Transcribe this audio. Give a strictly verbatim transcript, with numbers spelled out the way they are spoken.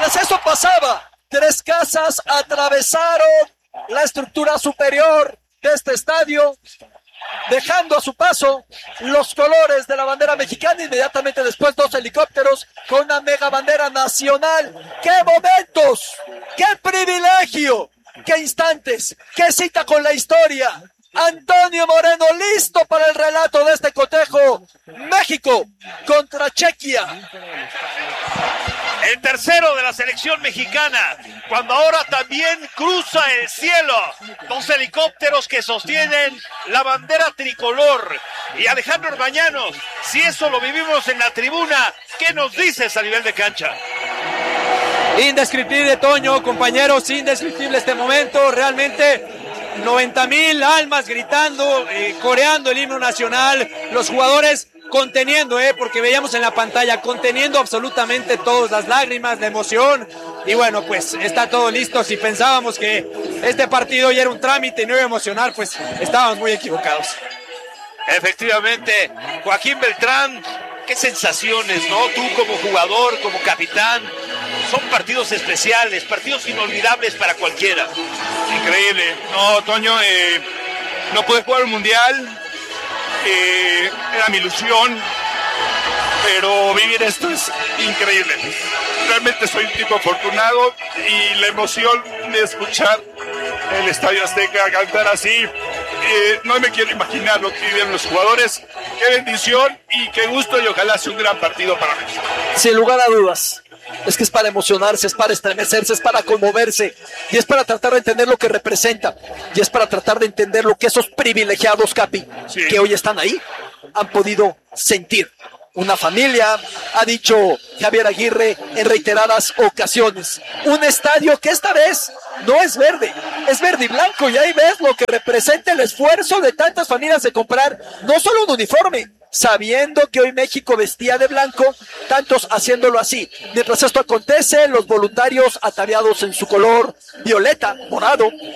Mientras eso pasaba, tres casas atravesaron la estructura superior de este estadio, dejando a su paso los colores de la bandera mexicana. Inmediatamente después dos helicópteros con una mega bandera nacional. ¡Qué momentos! ¡Qué privilegio! ¡Qué instantes! ¡Qué cita con la historia! Antonio Moreno listo para el relato de este cotejo. México contra Chequia. El tercero de la selección mexicana, cuando ahora también cruza el cielo. Dos helicópteros que sostienen la bandera tricolor. Y Alejandro Orbañanos, si eso lo vivimos en la tribuna, ¿qué nos dices a nivel de cancha? Indescriptible, Toño, compañeros, indescriptible este momento. Realmente noventa mil almas gritando, eh, coreando el himno nacional. Los jugadores conteniendo, eh, porque veíamos en la pantalla, conteniendo absolutamente todas las lágrimas, la emoción. Y bueno, pues está todo listo. Si pensábamos que este partido ya era un trámite y no iba a emocionar, pues estábamos muy equivocados. Efectivamente, Joaquín Beltrán, qué sensaciones, ¿no? Tú como jugador, como capitán, son partidos especiales, partidos inolvidables para cualquiera. Increíble. No, Toño, eh, no pude jugar un mundial, eh, era mi ilusión, pero vivir esto es increíble. Realmente soy un tipo afortunado y la emoción de escuchar el Estadio Azteca cantar así, eh, no me quiero imaginar lo que viven los jugadores. Qué bendición y qué gusto, y ojalá sea un gran partido para México. Sin lugar a dudas, es que es para emocionarse, es para estremecerse, es para conmoverse, y es para tratar de entender lo que representa, y es para tratar de entender lo que esos privilegiados, Capi, sí, que hoy están ahí, han podido sentir. Una familia, ha dicho Javier Aguirre en reiteradas ocasiones. Un estadio que esta vez no es verde, es verde y blanco. Y ahí ves lo que representa el esfuerzo de tantas familias de comprar no solo un uniforme, sabiendo que hoy México vestía de blanco, tantos haciéndolo así. Mientras esto acontece, los voluntarios ataviados en su color violeta, morado,